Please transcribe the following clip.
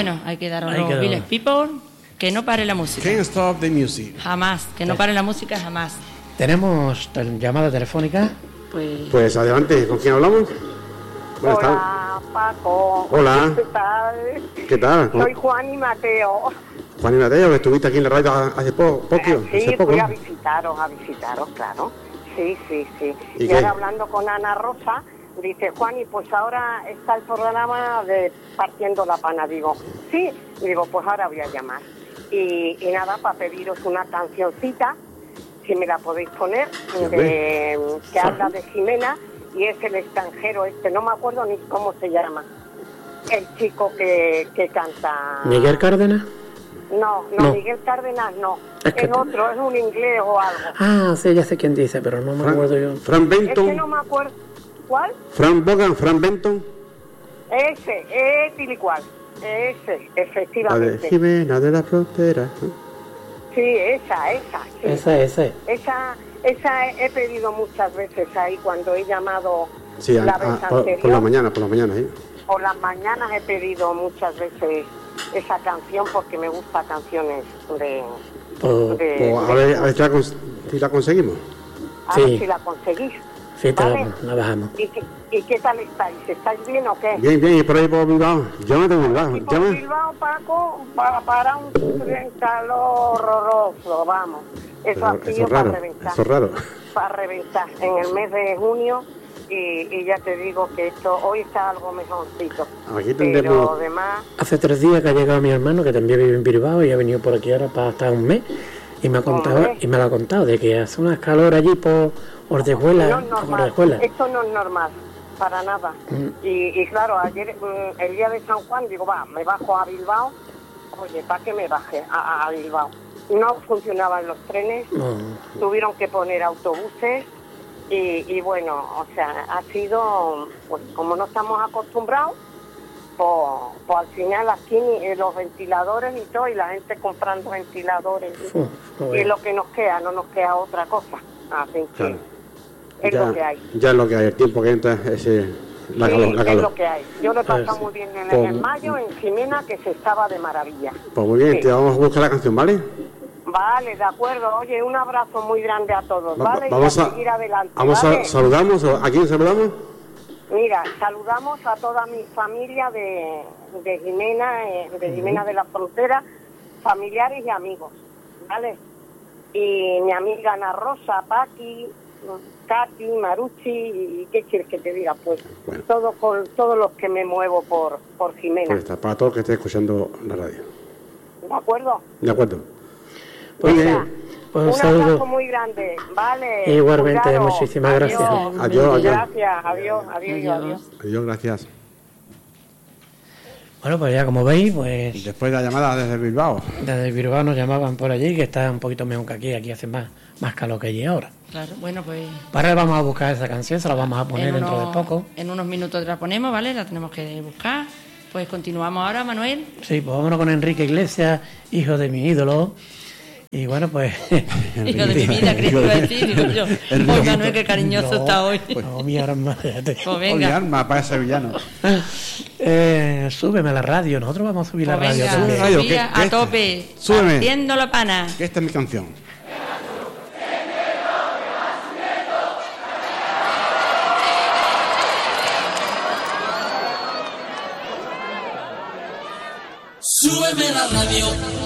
Bueno, hay que dar a los Village People que no pare la música. Can't stop the music. Jamás, que no pare la música jamás. ¿Tenemos llamada telefónica? Pues adelante, ¿con quién hablamos? Hola, Paco. Hola. ¿Qué tal? ¿Qué tal? Soy Juan y Mateo. Juan y Mateo, que estuviste aquí en la radio hace poco. Sí, poco, fui ¿no? a visitaros, claro. Sí. ¿Y Y qué? ahora hablando con Ana Rosa, dice, Juan, y pues ahora está el programa de Partiendo la Pana. Digo, sí. Digo, pues ahora voy a llamar. Y nada, para pediros una cancioncita, si me la podéis poner, que habla de Jimena, y es El extranjero no me acuerdo ni cómo se llama. El chico que canta... ¿Miguel Cárdenas? No, Miguel Cárdenas no. Es otro, es un inglés o algo. Ah, sí, ya sé quién dice, pero no me acuerdo yo. Frank Benton. Es que no me acuerdo. ¿Cuál? Frank Benton. Ese, tal y cual. Ese, La efectivamente. de Jimena de la Frontera. Sí, esa. Sí. Esa he pedido muchas veces ahí cuando he llamado Sí, la vez anterior. por la mañana, ¿eh? Por las mañanas he pedido muchas veces esa canción porque me gustan canciones de A ver si la conseguimos. a ver si la conseguís. Sí, ¿vale? la bajamos. ¿Y qué tal estáis? ¿Estáis bien o qué? Bien, y por ahí por Bilbao. Llámate por Bilbao. Y por Bilbao, Paco, para un calor horroroso, vamos. Eso ha sido para reventar. Eso es raro. Para reventar en el mes de junio y ya te digo que esto hoy está algo mejorcito. Aquí pero tendremos... además... Hace 3 días que ha llegado mi hermano, que también vive en Bilbao, y ha venido por aquí ahora para estar un mes, y me lo ha contado de que hace unas calor allí por Ordejuela. No es normal, esto no es normal, para nada. Y claro, ayer, el día de San Juan, digo, me bajo a Bilbao. Oye, ¿para qué me baje a Bilbao? No funcionaban los trenes, tuvieron que poner autobuses y bueno, o sea, ha sido, pues como no estamos acostumbrados, pues al final aquí los ventiladores y todo, y la gente comprando ventiladores y lo que nos queda, no nos queda otra cosa. Así que es lo que hay. Ya es lo que hay, el tiempo que entra es la calor. Es lo que hay. Yo lo he pasado muy bien en mayo, en Jimena, que se estaba de maravilla. Pues muy bien, te vamos a buscar la canción, ¿vale? Vale, de acuerdo. Oye, un abrazo muy grande a todos, ¿vale? Vamos a seguir adelante. ¿Vale? ¿Saludamos? ¿A quién saludamos? Mira, saludamos a toda mi familia de Jimena de la Frontera, familiares y amigos, ¿vale? Y mi amiga Ana Rosa, Paqui, Katy, Maruchi, y qué quieres que te diga, pues bueno. Todos los que me muevo por Jimena. Pues está, para todo el que esté escuchando la radio. ¿De acuerdo? De acuerdo. Pues bien. Pues un abrazo muy grande, ¿vale? Igualmente, cuidado. muchísimas gracias. Adiós. Gracias, adiós. Adiós, gracias. Bueno, pues ya como veis, pues... Después de la llamada desde Bilbao. Desde Bilbao nos llamaban por allí, que está un poquito mejor que aquí hace más calor que allí ahora. Claro, bueno, pues... Ahora vamos a buscar esa canción, se la vamos a poner dentro de poco. En unos minutos la ponemos, ¿vale? La tenemos que buscar. Pues continuamos ahora, Manuel. Sí, pues vámonos con Enrique Iglesias, hijo de mi ídolo. Y bueno, pues... hijo de mi vida, creí que iba a decir, digo yo. Oye, Manuel, qué cariñoso está hoy. No, mi arma, fíjate. Pues venga. Mi arma para sevillano. Súbeme a la radio, nosotros vamos a subir la radio venga, también. Radio, a tope. Súbeme. Haciendo la pana. Que esta es mi canción. Súbeme la radio.